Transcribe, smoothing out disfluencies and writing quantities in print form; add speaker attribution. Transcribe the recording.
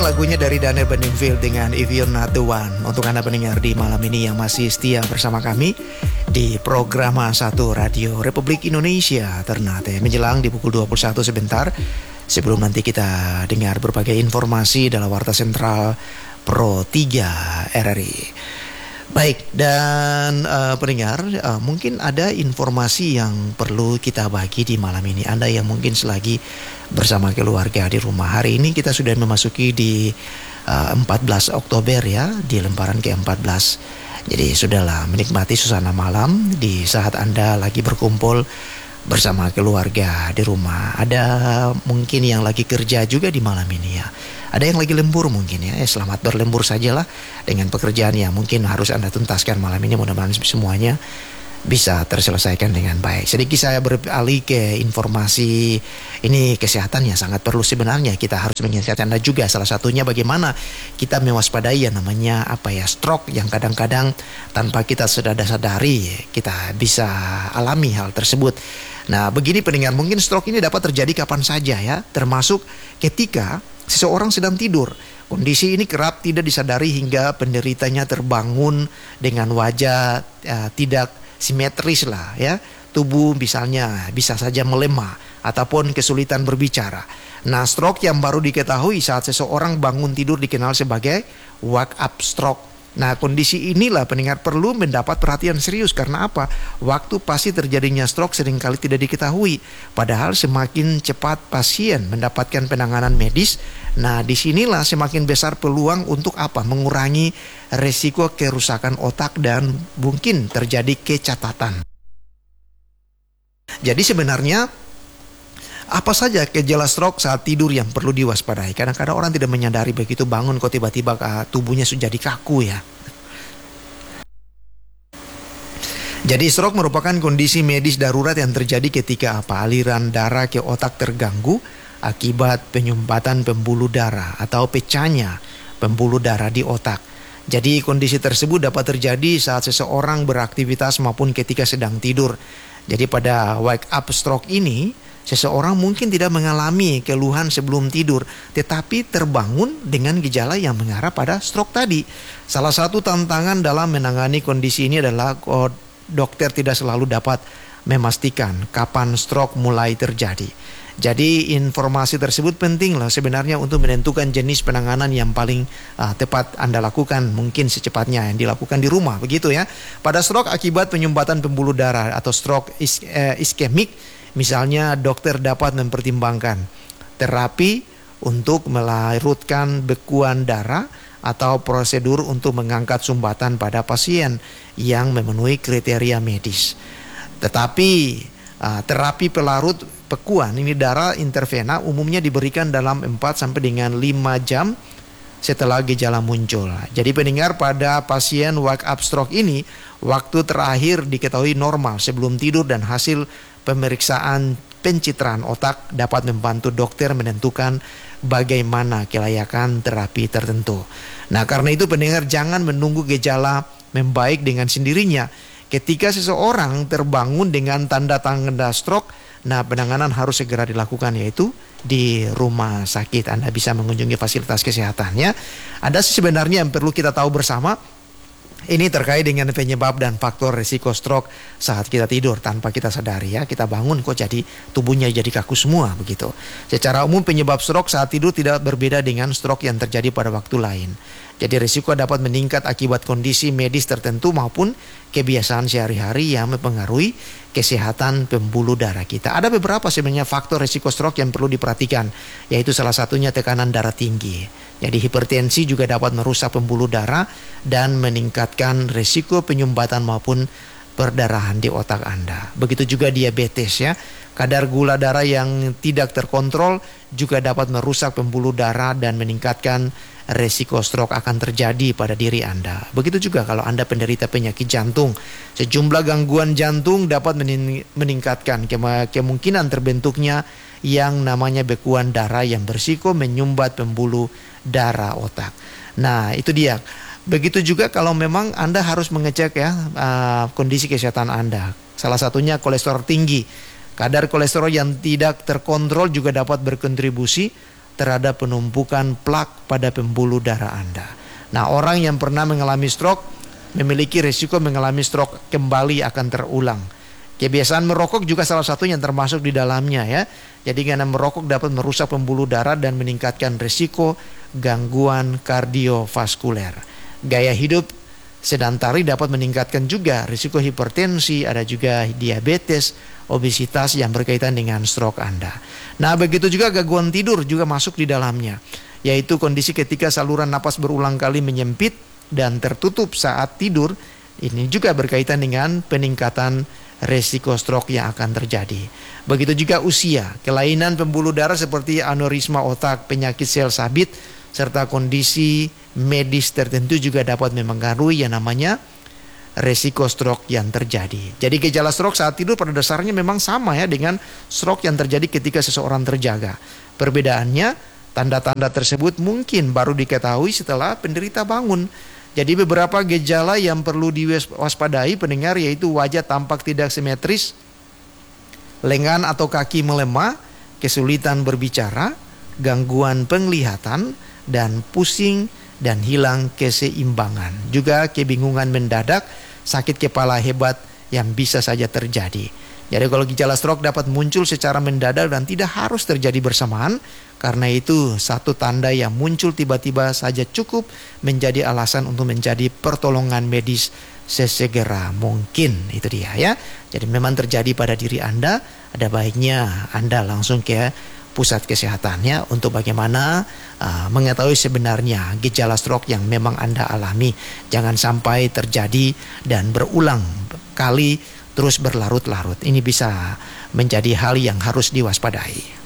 Speaker 1: lagunya dari Daniel Bedingfield dengan If You're Not The One. Untuk Anda pendengar di malam ini yang masih setia bersama kami di program 1 Radio Republik Indonesia Ternate. Menjelang di pukul 21 sebentar, sebelum nanti kita dengar berbagai informasi dalam Warta Sentral Pro 3 RRI. Baik, dan pendengar, mungkin ada informasi yang perlu kita bagi di malam ini. Anda yang mungkin selagi bersama keluarga di rumah. Hari ini kita sudah memasuki di 14 Oktober ya, di lembaran ke-14. Jadi sudahlah menikmati suasana malam di saat Anda lagi berkumpul bersama keluarga di rumah. Ada mungkin yang lagi kerja juga di malam ini ya. Ada yang lagi lembur mungkin ya. Selamat berlembur sajalah dengan pekerjaan yang mungkin harus Anda tuntaskan malam ini. Mudah-mudahan semuanya bisa terselesaikan dengan baik. Sedikit saya beralih ke informasi ini kesehatan yang sangat perlu sebenarnya. Kita harus mengingatkan Anda juga, salah satunya bagaimana kita mewaspadai yang namanya stroke yang kadang-kadang tanpa kita sadari kita bisa alami hal tersebut. Nah, begini pendengar, mungkin stroke ini dapat terjadi kapan saja ya, termasuk ketika seseorang sedang tidur. Kondisi ini kerap tidak disadari hingga penderitanya terbangun dengan wajah tidak simetris lah ya. Tubuh misalnya bisa saja melemah ataupun kesulitan berbicara. Nah, stroke yang baru diketahui saat seseorang bangun tidur dikenal sebagai wake up stroke. Nah, kondisi inilah pendengar perlu mendapat perhatian serius. Karena apa? Waktu pasti terjadinya stroke seringkali tidak diketahui. Padahal semakin cepat pasien mendapatkan penanganan medis, nah disinilah semakin besar peluang untuk apa? Mengurangi resiko kerusakan otak dan mungkin terjadi kecacatan. Jadi sebenarnya apa saja gejala stroke saat tidur yang perlu diwaspadai? Kadang-kadang orang tidak menyadari, begitu bangun kok tiba-tiba tubuhnya sudah jadi kaku ya. Jadi stroke merupakan kondisi medis darurat yang terjadi ketika aliran darah ke otak terganggu akibat penyumbatan pembuluh darah atau pecahnya pembuluh darah di otak. Jadi kondisi tersebut dapat terjadi saat seseorang beraktivitas maupun ketika sedang tidur. Jadi pada wake up stroke ini, seseorang mungkin tidak mengalami keluhan sebelum tidur, tetapi terbangun dengan gejala yang mengarah pada stroke tadi. Salah satu tantangan dalam menangani kondisi ini adalah dokter tidak selalu dapat memastikan kapan stroke mulai terjadi. Jadi informasi tersebut penting lah sebenarnya untuk menentukan jenis penanganan yang paling tepat Anda lakukan mungkin secepatnya yang dilakukan di rumah, begitu ya. Pada stroke akibat penyumbatan pembuluh darah atau stroke iskemik, misalnya dokter dapat mempertimbangkan terapi untuk melarutkan bekuan darah atau prosedur untuk mengangkat sumbatan pada pasien yang memenuhi kriteria medis. Tetapi terapi pelarut bekuan ini darah intervena umumnya diberikan dalam 4 sampai dengan 5 jam setelah gejala muncul. Jadi pendengar, pada pasien wake up stroke ini waktu terakhir diketahui normal sebelum tidur dan hasil pemeriksaan pencitraan otak dapat membantu dokter menentukan bagaimana kelayakan terapi tertentu. Nah, karena itu pendengar, jangan menunggu gejala membaik dengan sendirinya. Ketika seseorang terbangun dengan tanda-tanda stroke, nah penanganan harus segera dilakukan, yaitu di rumah sakit. Anda bisa mengunjungi fasilitas kesehatannya. Ada sebenarnya yang perlu kita tahu bersama. Ini terkait dengan penyebab dan faktor risiko stroke saat kita tidur tanpa kita sadari ya. Kita bangun kok jadi tubuhnya jadi kaku semua begitu. Secara umum penyebab stroke saat tidur tidak berbeda dengan stroke yang terjadi pada waktu lain. Jadi risiko dapat meningkat akibat kondisi medis tertentu maupun kebiasaan sehari-hari yang mempengaruhi kesehatan pembuluh darah kita. Ada beberapa sebenarnya faktor risiko stroke yang perlu diperhatikan, yaitu salah satunya tekanan darah tinggi. Jadi hipertensi juga dapat merusak pembuluh darah dan meningkatkan risiko penyumbatan maupun perdarahan di otak Anda. Begitu juga diabetes ya. Kadar gula darah yang tidak terkontrol juga dapat merusak pembuluh darah dan meningkatkan resiko stroke akan terjadi pada diri Anda. Begitu juga kalau Anda penderita penyakit jantung. Sejumlah gangguan jantung dapat meningkatkan kemungkinan terbentuknya yang namanya bekuan darah yang berisiko menyumbat pembuluh darah otak. Nah, itu dia. Begitu juga kalau memang Anda harus mengecek ya kondisi kesehatan Anda. Salah satunya kolesterol tinggi. Kadar kolesterol yang tidak terkontrol juga dapat berkontribusi terhadap penumpukan plak pada pembuluh darah Anda. Nah, orang yang pernah mengalami stroke memiliki risiko mengalami stroke kembali akan terulang. Kebiasaan merokok juga salah satu yang termasuk di dalamnya ya. Jadi karena merokok dapat merusak pembuluh darah dan meningkatkan risiko gangguan kardiovaskuler. Gaya hidup sedentari dapat meningkatkan juga risiko hipertensi, ada juga diabetes, obesitas yang berkaitan dengan stroke Anda. Nah, begitu juga gangguan tidur juga masuk di dalamnya, yaitu kondisi ketika saluran napas berulang kali menyempit dan tertutup saat tidur. Ini juga berkaitan dengan peningkatan resiko stroke yang akan terjadi. Begitu juga usia, kelainan pembuluh darah seperti aneurisma otak, penyakit sel sabit, serta kondisi medis tertentu juga dapat mempengaruhi yang namanya resiko stroke yang terjadi. Jadi gejala stroke saat tidur pada dasarnya memang sama ya dengan stroke yang terjadi ketika seseorang terjaga. Perbedaannya, tanda-tanda tersebut mungkin baru diketahui setelah penderita bangun. Jadi beberapa gejala yang perlu diwaspadai pendengar yaitu wajah tampak tidak simetris, lengan atau kaki melemah, kesulitan berbicara, gangguan penglihatan, dan pusing dan hilang keseimbangan. Juga kebingungan mendadak, sakit kepala hebat yang bisa saja terjadi. Jadi kalau gejala stroke dapat muncul secara mendadak dan tidak harus terjadi bersamaan, karena itu satu tanda yang muncul tiba-tiba saja cukup menjadi alasan untuk menjadi pertolongan medis sesegera mungkin. Itu dia ya. Jadi memang terjadi pada diri Anda, ada baiknya Anda langsung ke pusat kesehatannya untuk bagaimana mengetahui sebenarnya gejala stroke yang memang Anda alami. Jangan sampai terjadi dan berulang kali terus berlarut-larut. Ini bisa menjadi hal yang harus diwaspadai.